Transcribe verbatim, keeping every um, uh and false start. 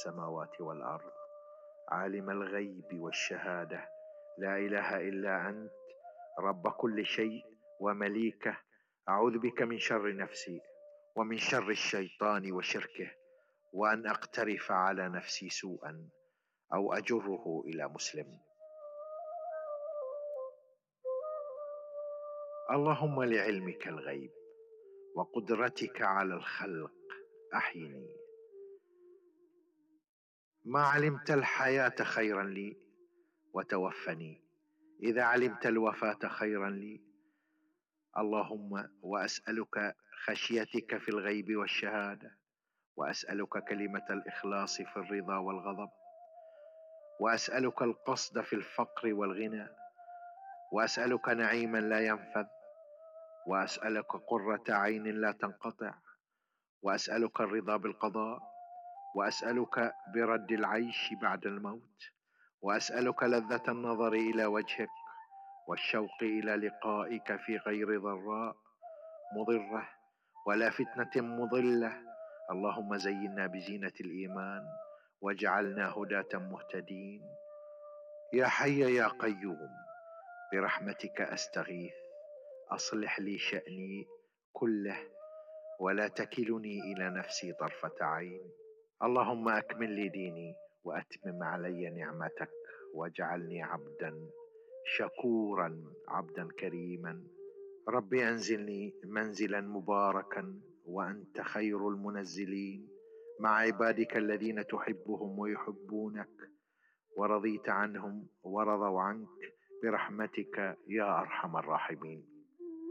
السماوات والأرض، عالم الغيب والشهادة، لا إله إلا أنت، رب كل شيء ومليكه، أعوذ بك من شر نفسي ومن شر الشيطان وشركه، وأن أقترف على نفسي سوءا أو أجره إلى مسلم. اللهم لعلمك الغيب وقدرتك على الخلق أحيني، ما علمت الحياة خيرا لي وتوفني إذا علمت الوفاة خيرا لي. اللهم وأسألك خشيتك في الغيب والشهادة، وأسألك كلمة الإخلاص في الرضا والغضب، وأسألك القصد في الفقر والغنى، وأسألك نعيما لا ينفذ، وأسألك قرة عين لا تنقطع، وأسألك الرضا بالقضاء، وأسألك برد العيش بعد الموت، وأسألك لذة النظر إلى وجهك والشوق إلى لقائك في غير ضراء مضرة ولا فتنة مضلة. اللهم زينا بزينة الإيمان واجعلنا هداة مهتدين. يا حي يا قيوم برحمتك أستغيث، أصلح لي شأني كله ولا تكلني إلى نفسي طرفة عين. اللهم أكمل لي ديني وأتمم علي نعمتك واجعلني عبدا شكورا عبدا كريما. ربي أنزلني منزلا مباركا وأنت خير المنزلين، مع عبادك الذين تحبهم ويحبونك ورضيت عنهم ورضوا عنك برحمتك يا أرحم الراحمين.